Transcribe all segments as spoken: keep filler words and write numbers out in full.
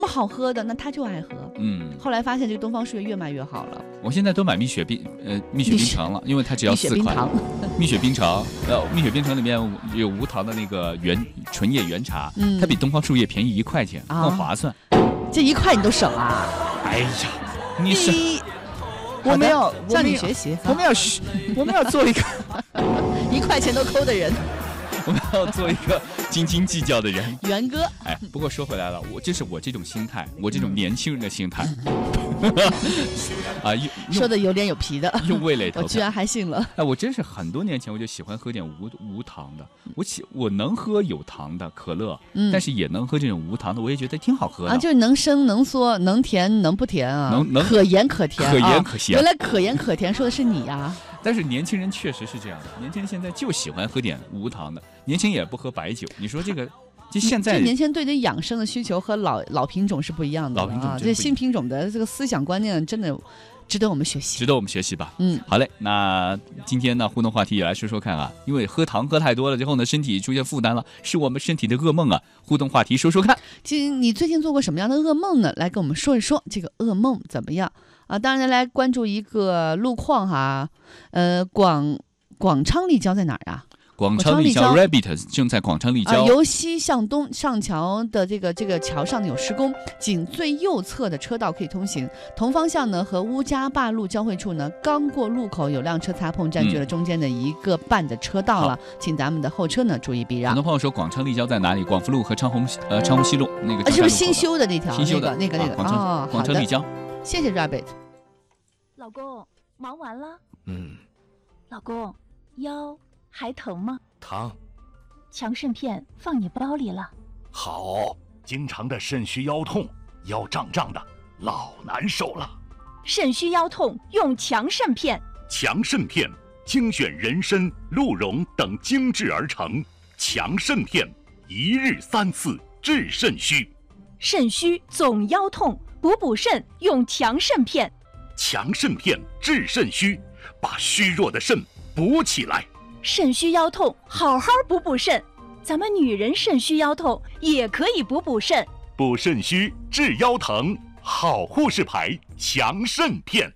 么好喝的，那他就爱喝。 嗯， 后来发现这个东方树叶越卖越好了。 我现在都买蜜雪冰呃蜜雪冰城了，因为它只要四块。蜜雪冰城，呃，蜜雪冰城里面有无糖的那个原纯叶原茶，嗯，它比东方树叶便宜一块钱，更划算。 这一块你都省啊？ 哎呀，你省。 我们要向你学习， 我们要我们要做一个一块钱都抠的人。 我们要做一个斤斤计较的人， 元哥。 哎，不过说回来了，我这是我这种心态，我这种年轻人的心态。啊， 说的有脸有皮的， 用味蕾投票， 我居然还信了。 哎，我真是很多年前我就喜欢喝点无无糖的，我喜我能喝有糖的可乐，嗯，但是也能喝这种无糖的，我也觉得挺好喝的啊，就是能生能缩，能甜能不甜啊， 能能可盐可甜， 可盐可咸。 原来可盐可甜说的是你呀、啊。 但是年轻人确实是这样的，年轻人现在就喜欢喝点无糖的，年轻人也不喝白酒。你说这个，就现在年轻人对这养生的需求和老老品种是不一样的， 老品种啊，这新品种的这个思想观念真的值得我们学习， 值得我们学习吧。 嗯， 好嘞，那今天呢互动话题也来说说看啊，因为喝糖喝太多了之后呢，身体出现负担了，是我们身体的噩梦啊。互动话题说说看， 其实你最近做过什么样的噩梦呢？来跟我们说一说这个噩梦怎么样啊？当然来关注一个路况哈，呃，广广昌立交在哪儿啊？ 广昌立交 Rabbit 正在广昌立交、 呃、由西向东上桥的这个这个桥上有施工，仅最右侧的车道可以通行，同方向呢和乌家坝路交汇处呢，刚过路口有辆车擦碰，占据了中间的一个半的车道了，嗯、请咱们的后车呢注意避让。 很多朋友说广昌立交在哪里？广福路和昌虹呃昌虹西路那个、 啊、是不是新修的那条？ 新修的那个那个、那个、 啊、 哦， 广昌立交。 谢谢 Rabbit。 老公，忙完了？ 嗯。 老公，腰还疼吗？ 疼。 强肾片放你包里了。 好，经常的肾虚腰痛，腰胀胀的，老难受了。 肾虚腰痛用强肾片。 强肾片精选人参、鹿茸等精制而成，强肾片一日三次治肾虚。 肾虚总腰痛，补补肾用强肾片。 强肾片治肾虚，把虚弱的肾补起来。 肾虚腰痛，好好补补肾。咱们女人肾虚腰痛也可以补补肾， 补肾虚治腰疼，好护士牌强肾片。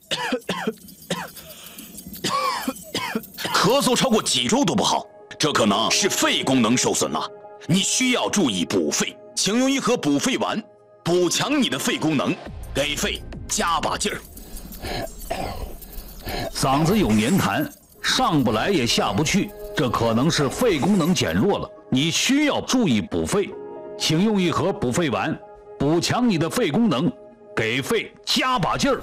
咳嗽超过几周都不好，这可能是肺功能受损了，你需要注意补肺，请用一盒补肺丸，补强你的肺功能，给肺加把劲儿。 嗓子有黏痰，上不来也下不去，这可能是肺功能减弱了，你需要注意补肺，请用一盒补肺丸，补强你的肺功能，给肺加把劲儿。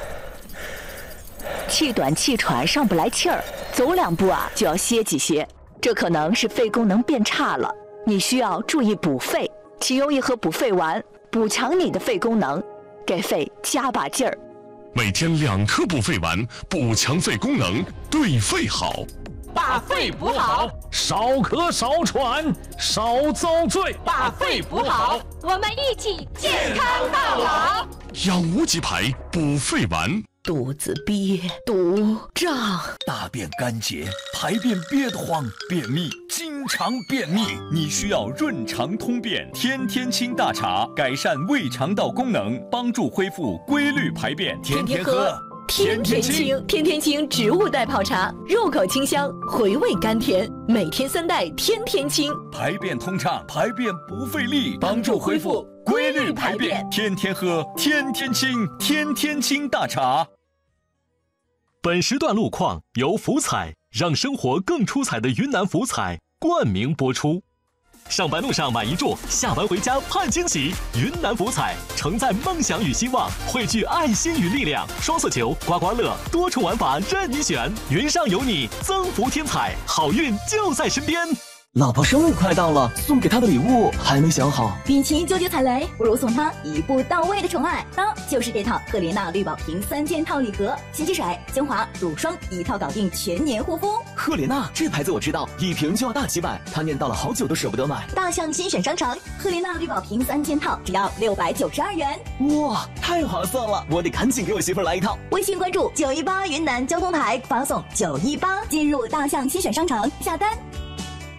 气短气喘上不来气儿，走两步啊就要歇几歇，这可能是肺功能变差了，你需要注意补肺，请用一盒补肺丸，补强你的肺功能，给肺加把劲儿。 每天两颗补肺丸，补强肺功能，对肺好。 把肺补好， 少咳少喘少遭罪。 把肺补好，我们一起健康到老。 养无极牌补肺丸。 肚子憋、肚胀、 大便干结、排便憋得慌、便秘，经常便秘，你需要润肠通便天天清大茶，改善胃肠道功能，帮助恢复规律排便。天天喝天天清，天天清植物代泡茶，入口清香，回味甘甜，每天三袋天天清， 排便通畅，排便不费力，帮助恢复规律排便。天天喝天天清，天天清大茶。 本时段路况由福彩让生活更出彩的云南福彩冠名播出。上班路上买一注，下班回家盼惊喜。云南福彩承载梦想与希望，汇聚爱心与力量。双色球、刮刮乐多重玩法任你选，云上有你，增福添彩，好运就在身边。 老婆生日快到了，送给她的礼物还没想好。 与其纠结踩雷，不如送她一步到位的宠爱。当就是这套赫莲娜绿宝瓶三件套礼盒，洗洗水、精华、乳霜一套搞定，全年护肤。 赫莲娜这牌子我知道，一瓶就要大几百，她念叨了好久都舍不得买。 大象新选商城，赫莲娜绿宝瓶三件套只要六百九十二元。 哇，太划算了！我得赶紧给我媳妇来一套。 微信关注九一八云南交通台，发送九一八进入大象新选商城下单。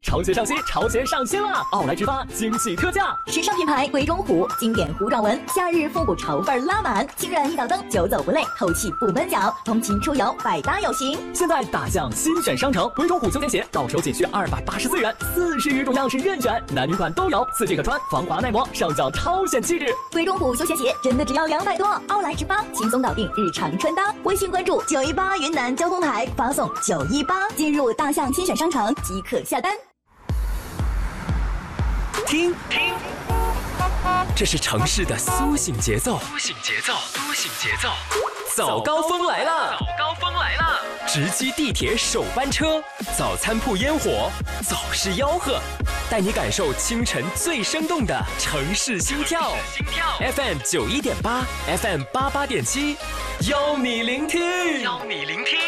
潮鞋上新，潮鞋上新了！奥莱直发惊喜特价， 时尚品牌贵中虎，经典糊状纹，夏日复古潮范拉满，轻软一脚蹬，久走不累，透气不闷脚，通勤出游百搭有型。 现在大象新选商城，贵中虎休闲鞋到手仅需二百八十四元，四十余种样式任选，男女款都有，四季可穿，防滑耐磨，上脚超显气质。 贵中虎休闲鞋真的只要两百多，奥莱直发轻松搞定日常穿搭。微信关注九一八云南交通台，发送九一八进入大象新选商城即可下单。 听听，这是城市的苏醒节奏， 苏醒节奏，苏醒节奏。 早高峰来了， 早高峰来了！ 直击地铁首班车，早餐铺烟火，早市吆喝，带你感受清晨最生动的城市心跳。 心跳 F M 九一点八 ，F M 八八点七，邀你聆听， 邀你聆听。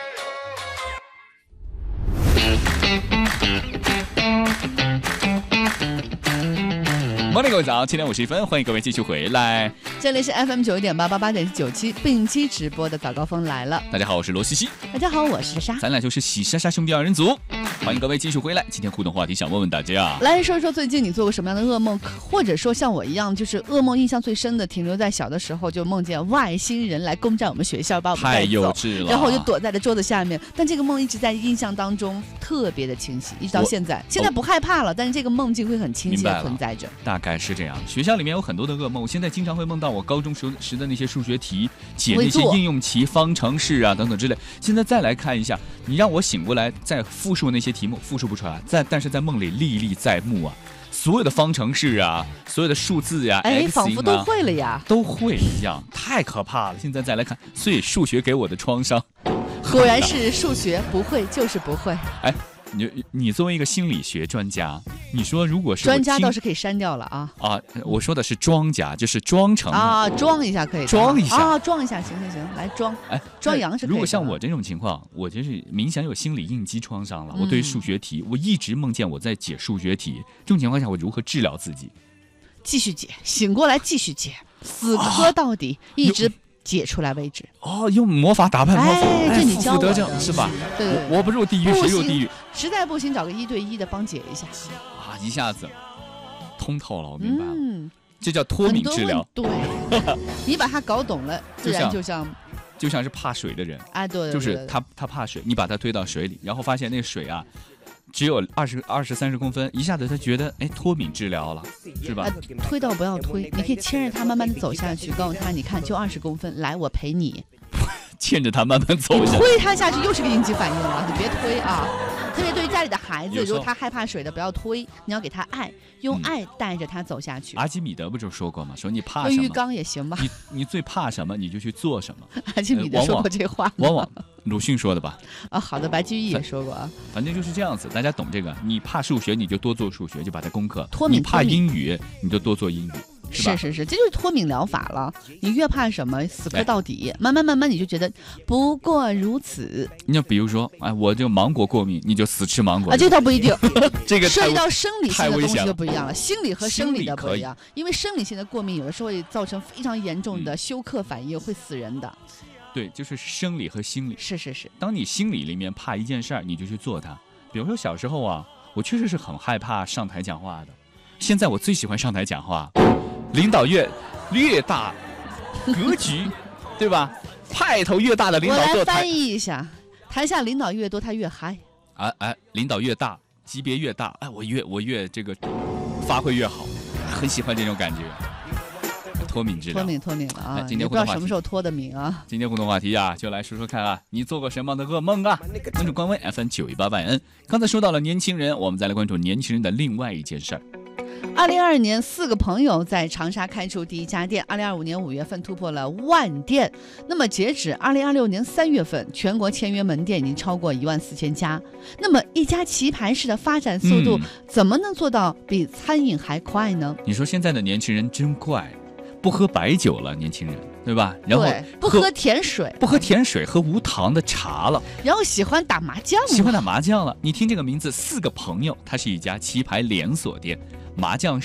Morning， 各位早，七点五十一分，欢迎各位继续回来。 这里是 F M 九一点八八八点九七并机直播的早高峰来了。 大家好，我是罗西西。 大家好，我是莎莎。 咱俩就是喜莎莎兄弟二人组，欢迎各位继续回来。今天互动话题想问问大家， 来说一说最近你做过什么样的噩梦，或者说像我一样，就是噩梦印象最深的，停留在小的时候就梦见外星人来攻占我们学校，把我们带走， 太幼稚了。 然后我就躲在了桌子下面，但这个梦一直在印象当中特别的清晰，一直到现在。现在不害怕了，但是这个梦境会很清晰的存在着。 大概是这样。学校里面有很多的噩梦，我现在经常会梦到我高中时时的那些数学题，解那些应用题、方程式啊等等之类。现在再来看一下，你让我醒过来再复述那些题目，复述不出来，在但是在梦里历历在目啊，所有的方程式啊，所有的数字呀、啊， 哎，仿佛都会了呀， 都会一样，太可怕了。现在再来看，所以数学给我的创伤， 果然是数学不会就是不会。 哎。你你作为一个心理学专家，你说如果是专家倒是可以删掉了啊啊！我说的是庄家，就是装成啊，装一下可以， 装一下啊，装一下，行行行，来装， 哎， 装羊是可以的。 如果像我这种情况，我就是明显有心理应激创伤了。嗯、我对数学题，我一直梦见我在解数学题，这种情况下我如何治疗自己？ 继续解，醒过来继续解，死磕到底，啊、一直。解出来为止哦，用魔法打败魔法， 哎，这你教我的是吧？ 对对对， 我不入地狱谁入地狱？ 实在不行找个一对一的帮解一下啊，一下子通透了，我明白了，嗯，这叫脱敏治疗。 对，你把它搞懂了，自然就像就像是怕水的人， 哎，对， 就是他他怕水，你把他推到水里，然后发现那水啊。只有二十二十三十公分，一下子他觉得哎脱敏治疗了，是吧？ 呃、推到不要推，你可以牵着他慢慢的走下去，告诉他你看就二十公分，来我陪你， 牵着他慢慢走下去， 推他下去又是个应激反应了，你别推啊！特别对于家里的孩子，如果他害怕水的，不要推，你要给他爱，用爱带着他走下去。 嗯、阿基米德不就说过吗？说你怕什么？ 用浴缸也行吧。 你你最怕什么，你就去做什么。 阿基米德说过这话、呃、 往往鲁迅说的吧？ 啊，好的，白居易也说过啊。 反正就是这样子，大家懂这个。你怕数学，你就多做数学，就把它攻克； 脱敏你怕英语，你就多做英语。是, 是是是，这就是脱敏疗法了。你越怕什么，死磕到底，慢慢慢慢你就觉得不过如此。 你就比如说，哎，我就芒果过敏，你就死吃芒果啊，这倒不一定。 这个涉及到生理性的东西就不一样了，心理和生理的不一样。因为生理性的过敏有的时候会造成非常严重的休克反应，嗯、会死人的。 对，就是生理和心理。 是是是。 当你心理里面怕一件事儿，你就去做它。比如说小时候啊，我确实是很害怕上台讲话的。现在我最喜欢上台讲话。领导越越大，格局，对吧？派头越大的领导我来翻译一下，台下领导越多，他越嗨。 哎哎，领导越大，级别越大，哎，我越我越这个发挥越好，很喜欢这种感觉。脱敏治疗， 脱敏脱敏了啊！ 今天不知道什么时候脱的敏啊？ 今天互动话题啊，就来说说看啊，你做过什么样的噩梦啊？关注官微 F M 九一八万 N。刚才说到了年轻人，我们再来关注年轻人的另外一件事儿。 二零二二年，四个朋友在长沙开出第一家店。二零二五年五月份突破了万店。那么截止二零二六年三月份，全国签约门店已经超过一万四千家。那么一家棋盘式的发展速度，怎么能做到比餐饮还快呢？ 你说现在的年轻人真怪，不喝白酒了，年轻人。对吧？然后不喝甜水， 不喝甜水，喝无糖的茶了。 然后喜欢打麻将， 喜欢打麻将了。你听这个名字，四个朋友，它是一家棋牌连锁店，麻将室。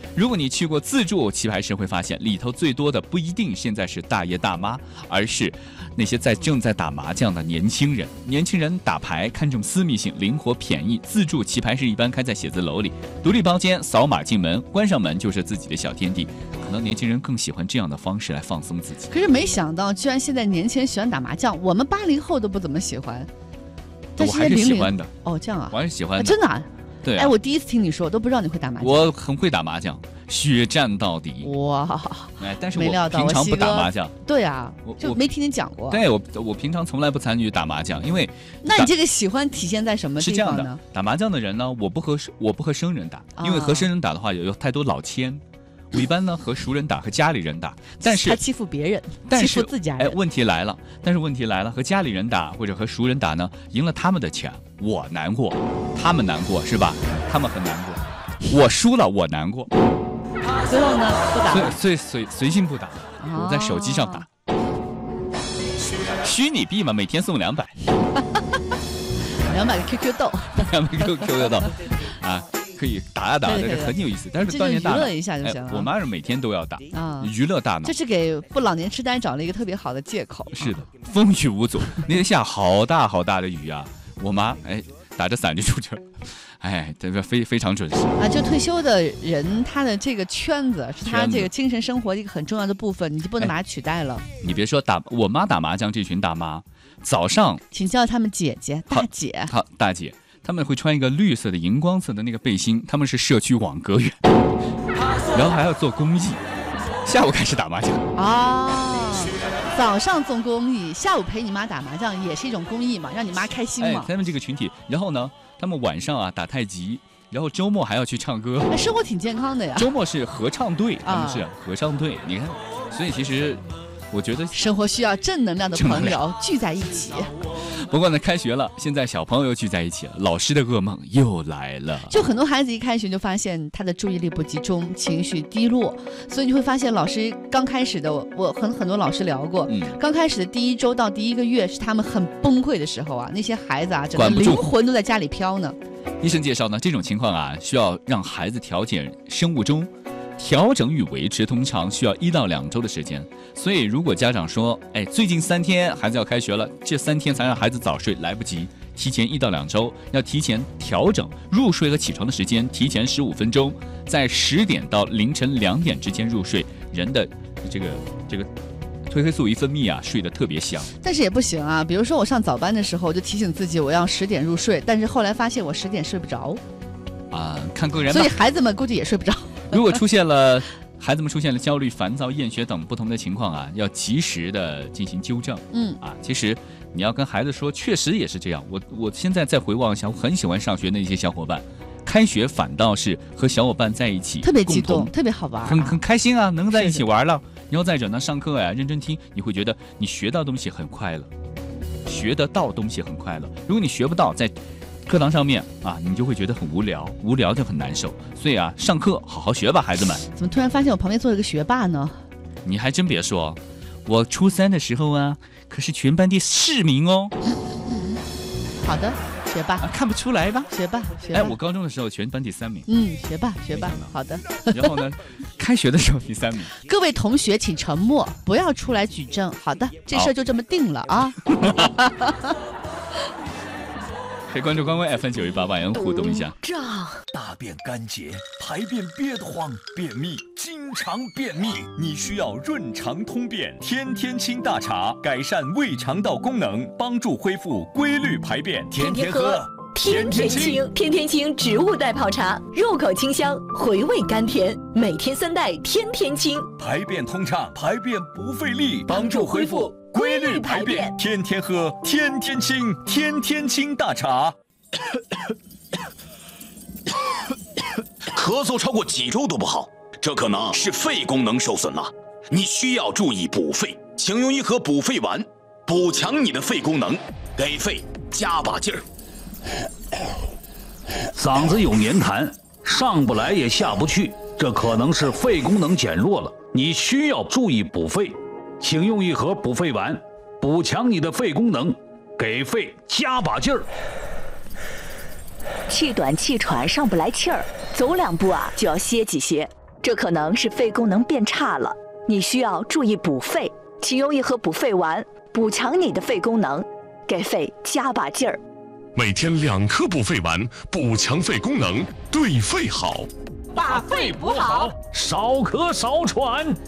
如果你去过自助棋牌室，会发现里头最多的不一定现在是大爷大妈，而是那些在正在打麻将的年轻人。年轻人打牌看重私密性，灵活便宜。自助棋牌室一般开在写字楼里，独立包间，扫码进门，关上门就是自己的小天地。可能年轻人更喜欢这样的方式来放松自己。 可是没想到，居然现在年轻人喜欢打麻将，我们八零后都不怎么喜欢。但我还是喜欢的。 哦，这样啊， 我还是喜欢的。 啊、真的、啊。 对、啊， 哎，我第一次听你说，我都不知道你会打麻将。 我很会打麻将，血战到底。 哇！ 哎，但是我平常不打麻将。 对啊，我就没听你讲过。 对我，我平常从来不参与打麻将，因为那你这个喜欢体现在什么地方呢？ 是这样的，打麻将的人呢，我不和我不和生人打， 啊、 因为和生人打的话有有太多老千。我一般呢和熟人打，和家里人打，但是他欺负别人， 但是欺负自家人。 哎，问题来了，但是问题来了，和家里人打或者和熟人打呢，赢了他们的钱，我难过，他们难过是吧？他们很难过，我输了我难过。 最后呢，不打了， 所以随随性不打， 哦、 我在手机上打。虚拟币嘛，每天送两百， 两百个 Q Q 豆， 两百个 Q Q 豆啊。可以打啊打，这个很有意思，但是锻炼大脑， 娱乐一下就行了。 哎、我妈是每天都要打啊， 娱乐大脑。 这是给不老年痴呆找了一个特别好的借口。 是的，风雨无阻。那天下好大好大的雨啊，我妈哎打着伞就出去了，哎，这个非非常准时啊。就退休的人，他的这个圈子是他这个精神生活的一个很重要的部分，你就不能把它取代了。 哎、你别说打我妈打麻将，这群大妈早上请叫他们姐姐大姐， 好大姐。他们会穿一个绿色的荧光色的那个背心，他们是社区网格员，然后还要做公益，下午开始打麻将啊。早上做公益，下午陪你妈打麻将也是一种公益嘛，让你妈开心嘛。 哎，他们这个群体，然后呢，他们晚上啊打太极，然后周末还要去唱歌， 哎、生活挺健康的呀。 周末是合唱队，他们是合唱队，啊、你看，所以其实我觉得生活需要正能量的朋友聚在一起。 不过呢，开学了，现在小朋友聚在一起了，老师的噩梦又来了。 就很多孩子一开学就发现他的注意力不集中，情绪低落，所以你会发现老师刚开始的，我和很多老师聊过， 嗯， 刚开始的第一周到第一个月是他们很崩溃的时候啊，那些孩子啊，整个灵魂都在家里飘呢。 医生介绍呢，这种情况啊，需要让孩子调节生物钟。调整与维持通常需要一到两周的时间，所以如果家长说，哎，最近三天孩子要开学了，这三天才让孩子早睡，来不及，提前一到两周，要提前调整入睡和起床的时间，提前十五分钟，在十点到凌晨两点之间入睡，人的这个这个褪黑素一分泌啊，睡得特别香。 但是也不行啊，比如说我上早班的时候，我就提醒自己我要十点入睡，但是后来发现我十点睡不着。 啊，看个人吧。 所以孩子们估计也睡不着。 如果出现了孩子们出现了焦虑、烦躁、厌学等不同的情况啊，要及时的进行纠正。 嗯啊，其实你要跟孩子说，确实也是这样。我我现在再回望一下，我很喜欢上学的一些小伙伴，开学反倒是和小伙伴在一起， 特别激动，特别好玩、啊， 很很开心啊，能在一起玩了。然后再者呢，上课呀、啊、认真听，你会觉得你学到东西很快乐，学得到东西很快乐。如果你学不到，在课堂上面啊，你就会觉得很无聊，无聊就很难受。所以啊，上课好好学吧，孩子们。 怎么突然发现我旁边坐了个学霸呢？ 你还真别说，我初三的时候啊，可是全班第四名哦。 好的，学霸、 啊、看不出来吧？ 学霸，学霸。 哎，我高中的时候全班第三名。 嗯，学霸，学霸。好的。 然后呢，开学的时候第三名。 各位同学请沉默，不要出来举证。好的，这事儿就这么定了啊。 可以关注官微 F M 九一八八，然后互动一下。 胀， 大便干结，排便憋得慌，便秘，经常便秘，你需要润肠通便天天清大茶，改善胃肠道功能，帮助恢复规律排便。天天喝， 天天清，天天清植物代泡茶，入口清香，回味甘甜，每天三袋，天天清， 排便通畅，排便不费力，帮助恢复规律排便，天天喝，天天清，天天清大茶。 咳嗽超过几周都不好，这可能是肺功能受损了。你需要注意补肺，请用一盒补肺丸，补强你的肺功能，给肺加把劲儿。 嗓子有黏痰，上不来也下不去，这可能是肺功能减弱了。你需要注意补肺，请用一盒补肺丸，补强你的肺功能，给肺加把劲儿。 气短气喘上不来气儿，走两步啊就要歇几歇。 这可能是肺功能变差了，你需要注意补肺，请用一盒补肺丸，补强你的肺功能，给肺加把劲儿。 每天两颗补肺丸，补强肺功能，对肺好。 把肺补好， 少咳少喘，